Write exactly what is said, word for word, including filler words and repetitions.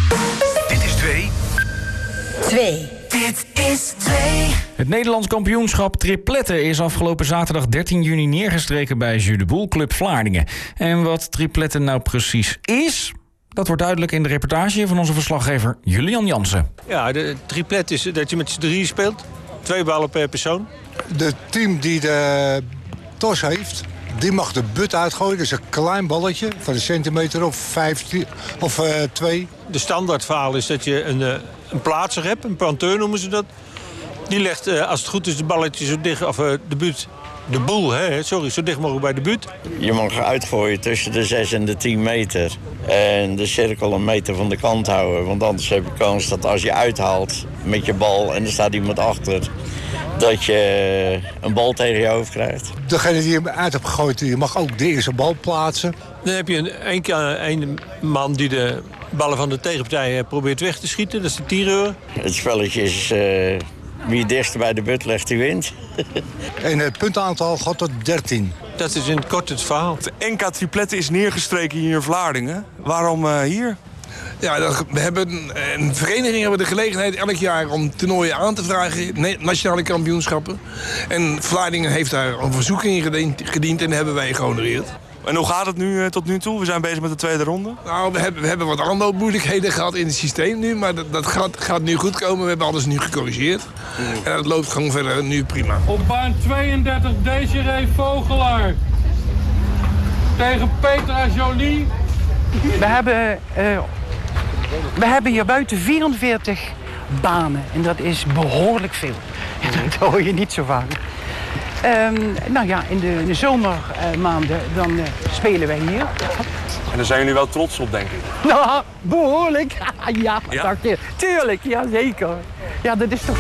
Dit is twee. Twee. Dit is twee. Het Nederlands kampioenschap tripletten is afgelopen zaterdag dertien juni neergestreken bij Jeu de Boel Club Vlaardingen. En wat tripletten nou precies is, dat wordt duidelijk in de reportage van onze verslaggever Julian Jansen. Ja, de triplet is dat je met z'n drieën speelt. Twee ballen per persoon. De team die de tos heeft, die mag de but uitgooien. Dat is een klein balletje van een centimeter of vijftien of uh, twee. De standaardverhaal is dat je een, uh, een plaatser hebt, een planteur noemen ze dat. Die legt, uh, als het goed is, de balletje zo dicht, of uh, de but, de boel, hè, sorry, zo dicht mogelijk bij de but. Je mag uitgooien tussen de zes en de tien meter. En de cirkel een meter van de kant houden. Want anders heb je kans dat als je uithaalt met je bal en er staat iemand achter, dat je een bal tegen je hoofd krijgt. Degene die hem uit hebt gegooid, die mag ook de eerste bal plaatsen. Dan heb je een, een, een man die de ballen van de tegenpartij probeert weg te schieten. Dat is de tireur. Het spelletje is uh, wie het dichtst bij de but legt, die wint. En het puntaantal gaat tot dertien. Dat is in het kort het verhaal. De N K tripletten is neergestreken hier in Vlaardingen. Waarom uh, hier? Ja, dat, we hebben een vereniging hebben de gelegenheid elk jaar om toernooien aan te vragen, nationale kampioenschappen. En Vlaardingen heeft daar een verzoek in gediend, gediend en dat hebben wij gehonoreerd. En hoe gaat het nu uh, tot nu toe? We zijn bezig met de tweede ronde. Nou, we hebben, we hebben wat aanloopmoeilijkheden gehad in het systeem nu, maar dat, dat gaat, gaat nu goed komen. We hebben alles nu gecorrigeerd. Mm. En dat loopt gewoon verder nu prima. Op baan tweeëndertig Desiree Vogelaar tegen Petra Jolie. We hebben, uh, we hebben hier buiten vierenveertig banen en dat is behoorlijk veel. En dat hoor je niet zo vaak. Um, nou ja, in de, in de zomermaanden uh, dan uh, spelen wij hier. En daar zijn jullie wel trots op, denk ik. Nou, behoorlijk. ja, ja? Dank je. Tuurlijk, ja zeker. Ja, dat is toch